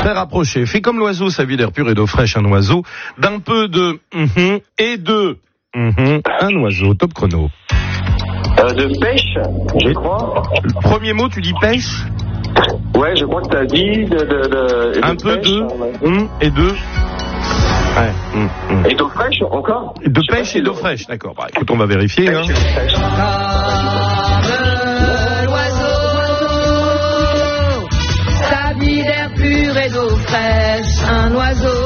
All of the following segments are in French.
Très rapproché. Fait comme l'oiseau, sa vie d'air pur et d'eau fraîche, un oiseau. D'un peu de et de un oiseau. Top chrono. De pêche, je crois. Le premier mot, tu dis pêche? Ouais, je crois que t'as dit de un peu pêche, de et de. Ouais. Et d'eau fraîche encore? De pêche et d'eau fraîche, d'accord. Bah, écoute, on va vérifier. Hein. Sa vie d'air pur et d'eau fraîche, un oiseau.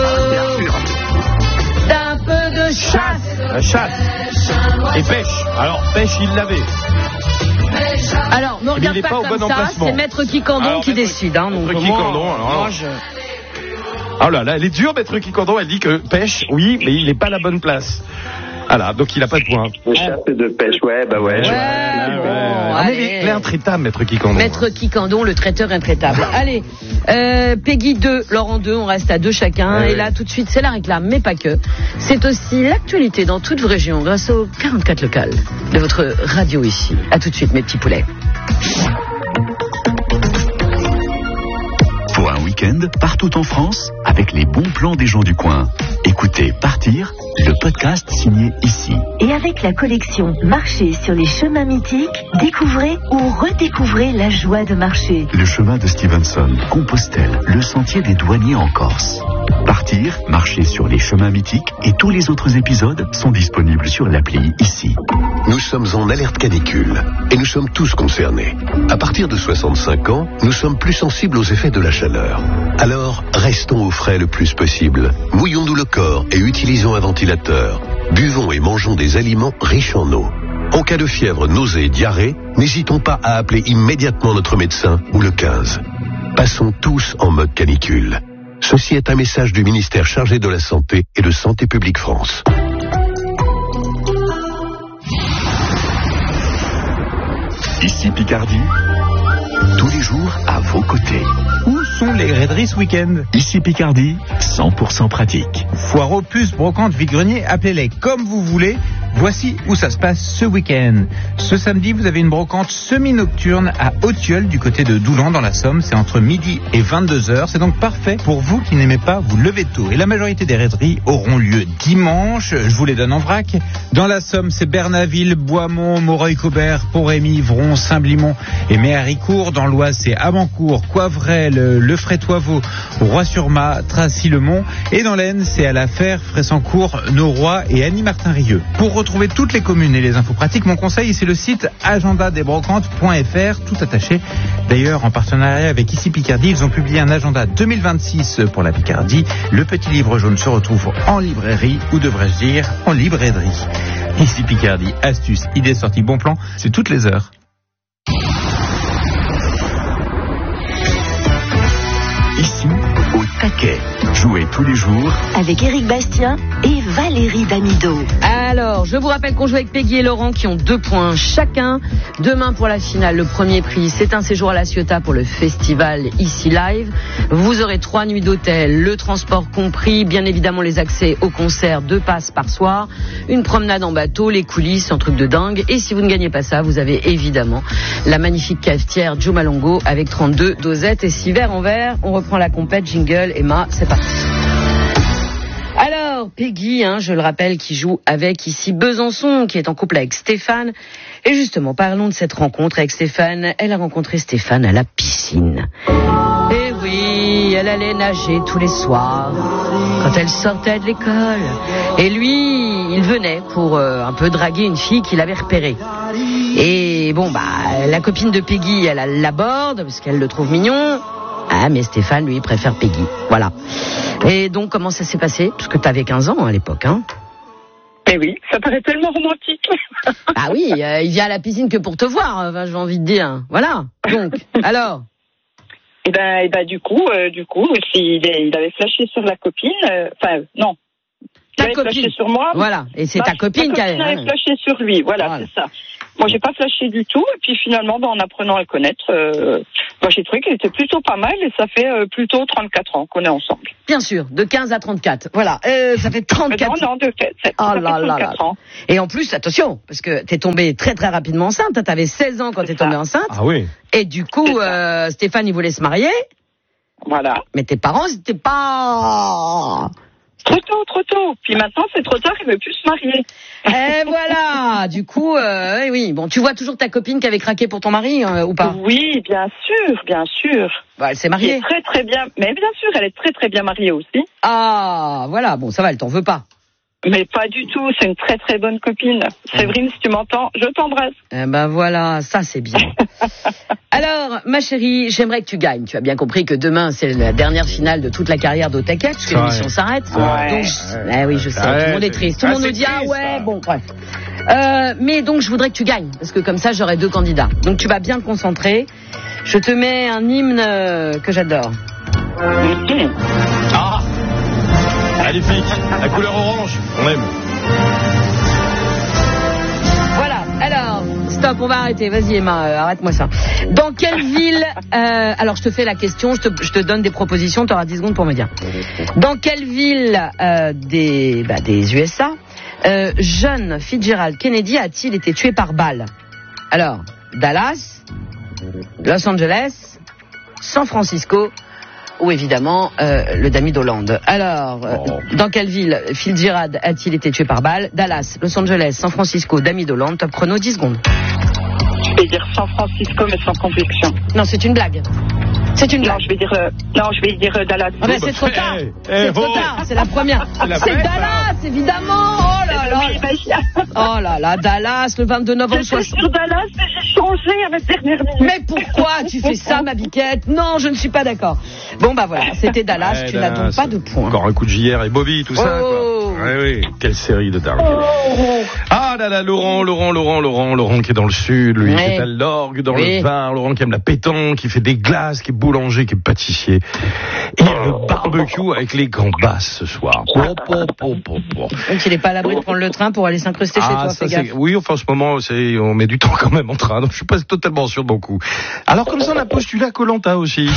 D'un peu de chasse. La chasse. Et pêche. Alors, pêche, il l'avait. Alors, me regarde pas comme ça, c'est Maître Quiquendon qui décide. Hein, Maître Quiquendon, alors. Oh là là, elle est dure, Maître Quiquendon, elle dit que pêche, oui, mais il n'est pas à la bonne place. Voilà, donc il n'a pas de point. De chasse et de pêche, ouais, bah ouais. Allez. Il est intraitable, Maître Quiquendon. Maître Quiquendon, le traiteur intraitable. Allez, Peggy 2, Laurent 2, on reste à 2 chacun. Et là, tout de suite, c'est la réclame, mais pas que. C'est aussi l'actualité dans toute vos régions grâce aux 44 locales de votre radio ici. À tout de suite, mes petits poulets. Pour un week-end, partout en France, avec les bons plans des gens du coin. Écoutez Partir, le podcast signé ici. Et avec la collection Marcher sur les chemins mythiques, découvrez ou redécouvrez la joie de marcher. Le chemin de Stevenson, Compostelle, le sentier des douaniers en Corse. Partir, marcher sur les chemins mythiques et tous les autres épisodes sont disponibles sur l'appli ici. Nous sommes en alerte canicule et nous sommes tous concernés. À partir de 65 ans, nous sommes plus sensibles aux effets de la chaleur. Alors, restons au frais le plus possible. Mouillons-nous le corps et utilisons un ventilateur. Buvons et mangeons des aliments riches en eau. En cas de fièvre, nausée, diarrhée, n'hésitons pas à appeler immédiatement notre médecin ou le 15. Passons tous en mode canicule. Ceci est un message du ministère chargé de la Santé et de Santé publique France. Ici Picardie, tous les jours à vos côtés. Où sont les raideries ce week-end? Ici Picardie, 100% pratique. Foire aux puces, brocante, vide-grenier, appelez-les comme vous voulez. Voici où ça se passe ce week-end. Ce samedi, vous avez une brocante semi-nocturne à Autilleul, du côté de Doulan, dans la Somme. C'est entre midi et 22h. C'est donc parfait pour vous qui n'aimez pas vous lever tôt. Et la majorité des raideries auront lieu dimanche. Je vous les donne en vrac. Dans la Somme, c'est Bernaville, Boismont, Moreuil-Cobert, Pont-Rémy, Vron, Saint-Bliemont et Méharicourt. Dans l'Oise, c'est Abancourt, Coivrel, Le Frétoivaux, Roy-sur-Ma, Tracy-le-Mont. Et dans l'Aisne, c'est à la Fère, Fressancourt, Noroy et Annie-Martin-Rieux. Pour retrouver toutes les communes et les infos pratiques, mon conseil, c'est le site agendadesbrocantes.fr, tout attaché. D'ailleurs, en partenariat avec Ici Picardie, ils ont publié un agenda 2026 pour la Picardie. Le petit livre jaune se retrouve en librairie, ou devrais-je dire, en librairie. Ici Picardie, astuces, idées, sorties, bons plans, c'est toutes les heures. Ici, au taquet. Jouez tous les jours avec Éric Bastien et Valérie Damido. Alors, je vous rappelle qu'on joue avec Peggy et Laurent qui ont 2 points chacun. Demain pour la finale, le premier prix, c'est un séjour à La Ciotat pour le festival Ici Live. Vous aurez 3 nuits d'hôtel, le transport compris, bien évidemment les accès au concert, 2 passes par soir, une promenade en bateau, les coulisses, un truc de dingue. Et si vous ne gagnez pas ça, vous avez évidemment la magnifique cafetière Joe Malongo avec 32 dosettes et 6 verres en verre. On reprend la compète, jingle, Emma, c'est parti. Alors, Peggy, je le rappelle, qui joue avec ici Besançon, qui est en couple avec Stéphane. Et justement, parlons de cette rencontre avec Stéphane. Elle a rencontré Stéphane à la piscine. Et oui, elle allait nager tous les soirs quand elle sortait de l'école. Et lui, il venait pour un peu draguer une fille qu'il avait repérée. Et bon, la copine de Peggy, elle l'aborde parce qu'elle le trouve mignon. Ah, mais Stéphane, lui, préfère Peggy. Voilà. Et donc, comment ça s'est passé? Parce que t'avais 15 ans à l'époque, Eh oui, ça paraît tellement romantique. Ah oui, il vient à la piscine que pour te voir, j'ai envie de dire. Voilà. Donc, alors? Et ben, du coup, il avait flashé sur la copine. Non. Ta il avait copine. flashé sur moi. Voilà. Et c'est ta copine qui avait flashé sur lui. Voilà, c'est ça. Moi, j'ai pas flashé du tout. Et puis finalement, en apprenant à le connaître, moi, j'ai trouvé qu'il était plutôt pas mal. Et ça fait plutôt 34 ans qu'on est ensemble. Bien sûr, de 15 à 34. Voilà, ça fait 34 ans. Non, de fait, oh là là. Et en plus, attention, parce que t'es tombée très très rapidement enceinte. T'avais 16 ans quand t'es tombée enceinte. Ah oui. Et du coup, Stéphane, il voulait se marier. Voilà. Mais tes parents, c'était pas... Trop tôt. Puis maintenant, c'est trop tard, il veut plus se marier. Et voilà. Du coup, oui. Bon, tu vois toujours ta copine qui avait craqué pour ton mari, ou pas? Oui, bien sûr. Bah, elle s'est mariée. Elle est très très bien. Mais bien sûr, elle est très très bien mariée aussi. Ah, voilà. Bon, ça va, elle t'en veut pas. Mais pas du tout, c'est une très très bonne copine. Séverine, si tu m'entends, je t'embrasse. Eh ben voilà, ça c'est bien. Alors, ma chérie, j'aimerais que tu gagnes. Tu as bien compris que demain, c'est la dernière finale de toute la carrière d'Otakette, puisque l'émission s'arrête. Ouais. Donc, oui, je sais, tout le monde est triste. Tout le monde nous dit, bon, bref. Mais donc, je voudrais que tu gagnes, parce que comme ça, j'aurai 2 candidats. Donc, tu vas bien te concentrer. Je te mets un hymne que j'adore. Ah, magnifique. La couleur orange, on aime. Voilà, alors, stop, on va arrêter. Vas-y, Emma, arrête-moi ça. Dans quelle ville... alors, je te fais la question, je te donne des propositions, tu auras 10 secondes pour me dire. Dans quelle ville des USA, John Fitzgerald Kennedy a-t-il été tué par balle? Alors, Dallas, Los Angeles, San Francisco ou évidemment le Dami d'Hollande. Alors, dans quelle ville Fitzgerald a-t-il été tué par balle? Dallas, Los Angeles, San Francisco, Dami d'Hollande. Top chrono, 10 secondes. Je vais dire San Francisco, mais sans conviction. Non, c'est une blague. C'est une blague. Non, je vais dire Dallas. Ah ben, c'est trop tard. C'est trop tard, c'est la première. C'est Dallas, évidemment. Oh là là. Oh là là, Dallas, le 22 novembre 60. Sur Dallas, mais j'ai changé à ma dernière minute. Mais pourquoi tu fais ça, ma biquette? Non, je ne suis pas d'accord. Bon, bah voilà, c'était Dallas, tu n'as donc pas de points. Encore un coup de JR et Bobby, tout ça, quoi. Oui, quelle série de dingue. Ah là là, Laurent qui est dans le sud, lui, qui est à l'orgue, dans le Var, Laurent qui aime la pétanque, qui fait des glaces, qui est boulanger, qui est pâtissier. Et le barbecue avec les gambas ce soir. Donc il n'est pas à l'abri de prendre le train pour aller s'incruster chez toi, fais gaffe. Oui, enfin en ce moment, on met du temps quand même en train, donc je suis pas totalement sûr de mon coup. Alors comme ça, on a postulé à Koh-Lanta aussi.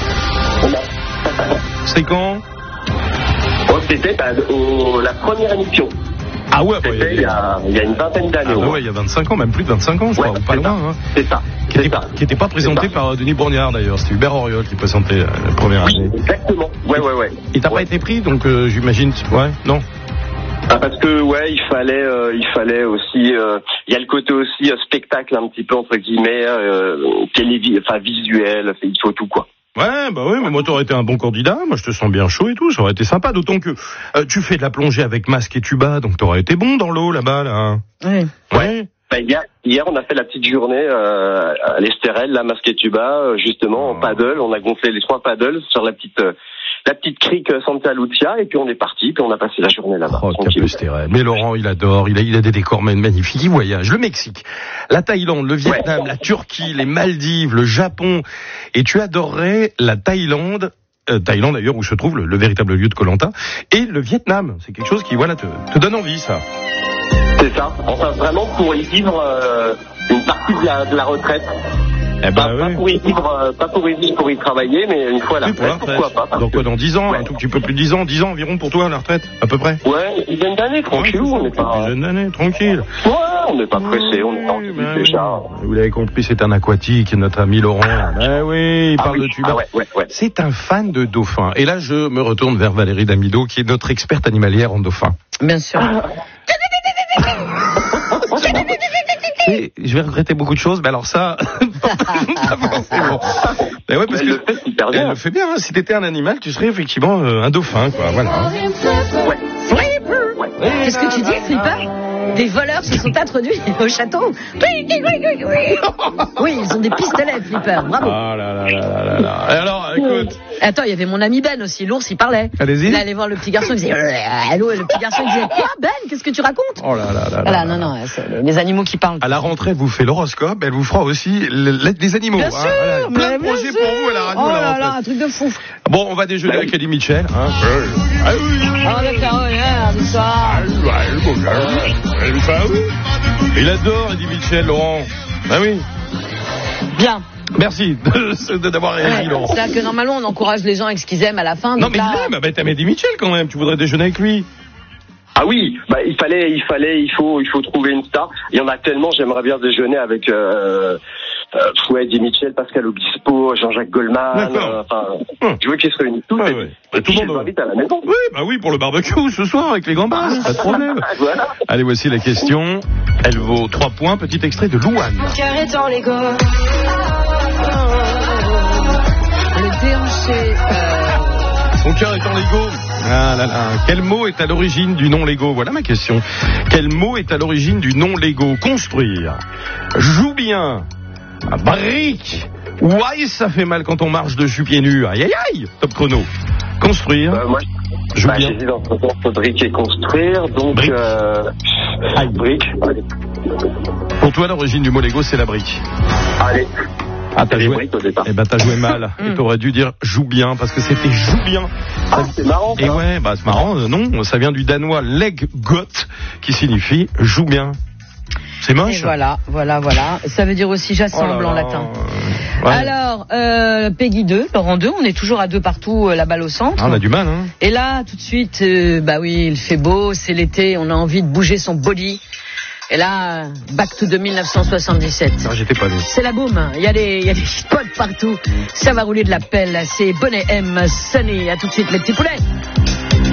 C'est quand? C'était la première émission. Ah ouais, c'était il y a une vingtaine d'années. Ah ouais, il y a 25 ans, même plus de 25 ans, je crois, ou pas loin. Hein. C'est ça. Qui n'était pas présenté par Denis Bourniard d'ailleurs, c'était Hubert Auriol qui présentait la première année. Exactement. Ouais. Et t'as pas été pris, donc j'imagine, non? Parce que il fallait aussi, il y a le côté aussi spectacle un petit peu entre guillemets, visuel, il faut tout quoi. Ouais, bah oui, mais moi t'aurais été un bon candidat, moi je te sens bien chaud et tout, ça aurait été sympa, d'autant que tu fais de la plongée avec masque et tuba, donc t'aurais été bon dans l'eau là-bas, là. Oui. Ouais. Bah, hier, on a fait la petite journée à l'Estérel, la masque et tuba, justement, en paddle, on a gonflé les 3 paddles sur la petite crique Santa Lucia, et puis on est parti, puis on a passé la journée là-bas. Oh, mais Laurent, il adore, il a des décors magnifiques, il voyage. Le Mexique, la Thaïlande, le Vietnam, la Turquie, les Maldives, le Japon, et tu adorerais la Thaïlande d'ailleurs où se trouve le véritable lieu de Koh-Lanta, et le Vietnam. C'est quelque chose qui, voilà, te donne envie, ça. C'est ça, enfin vraiment pour y vivre une partie de la retraite. Pas pour y vivre, pour y travailler, mais une fois à la retraite, pourquoi pas. Donc quoi, dans 10 ans, un tout petit peu plus de 10 ans environ pour toi, la retraite, à peu près? Ouais, une dizaine d'années, tranquille, on n'est pas... Une dizaine d'années, tranquille. Ouais, on n'est pas pressé, on est tranquille déjà. Vous l'avez compris, c'est un aquatique, notre ami Laurent. Oui, il parle de tuba. Ouais. C'est un fan de dauphins. Et là, je me retourne vers Valérie Damido, qui est notre experte animalière en dauphins. Bien sûr. Et je vais regretter beaucoup de choses, mais alors ça, c'est bon. Mais ouais, parce que elle le fait bien. Hein. Si t'étais un animal, tu serais effectivement un dauphin, quoi. Voilà. Qu'est-ce que tu dis, Flipper? Des voleurs se sont introduits au château. Oui, ils ont des pistolets, Flipper. Bravo. Ah là. Et alors, écoute. Attends, il y avait mon ami Ben aussi. L'ours, il parlait. Allez-y. Il allait voir le petit garçon, il disait allô, et le petit garçon, il disait quoi, Ben? Qu'est-ce que tu racontes? Oh là. Voilà, non, c'est les animaux qui parlent. À la rentrée, vous fait l'horoscope, elle vous fera aussi l'aide des animaux. Bien sûr, voilà. Plein de projets pour vous à la radio. Oh là, un truc de fou. Bon, on va déjeuner avec Eddie Mitchell. Hein. Regarde ça. Il adore Eddie Mitchell, Laurent. Ah oui. Bien. Merci d'avoir réagi, Laurent. C'est-à-dire que normalement, on encourage les gens avec ce qu'ils aiment à la fin. Non, mais là... il aime. T'aimes Eddie Mitchell quand même. Tu voudrais déjeuner avec lui. Ah oui, il faut trouver une star. Il y en a tellement. J'aimerais bien déjeuner avec Eddie Mitchell, Pascal Obispo, Jean-Jacques Goldman, je veux qu'ils se réunissent tous. Et puis, je les invite à la maison. Oui, bah oui, pour le barbecue ce soir avec les gambas, pas de problème. Voilà. Allez, voici la question. Elle vaut 3 points. Petit extrait de Louane. Mon cœur est dans Lego. Le déhanché. Son cœur est en Lego. Ah là là. Quel mot est à l'origine du nom Lego? Voilà ma question. Quel mot est à l'origine du nom Lego? Construire. Joue bien. Brique. Ouaille, ça fait mal quand on marche dessus pieds nus. Aïe aïe aïe. Top chrono. Construire. Moi, joue bien. j'hésite entre brique et construire, donc Brique. brique. Allez. Pour toi, l'origine du mot Lego, c'est la brique. Allez. Ah, t'as joué. Briques au départ. Eh ben, t'as joué mal. Et t'aurais dû dire joue bien, parce que c'était joue bien. Ah, c'est marrant. Et ouais, bah, c'est marrant. Non, ça vient du danois leg got, qui signifie joue bien. C'est moche. Et voilà. Ça veut dire aussi j'assemble en latin. Ouais. Alors, Peggy 2, Laurent 2, on est toujours à 2 partout, la balle au centre. Ah, on a du mal, hein. Et là, tout de suite, bah oui, il fait beau, c'est l'été, on a envie de bouger son body. Et là, back to 1977. Non, j'étais pas né. C'est la boum, il y a des spots partout. Ça va rouler de la pelle, c'est Bonnet M, Sunny, à tout de suite les petits poulets.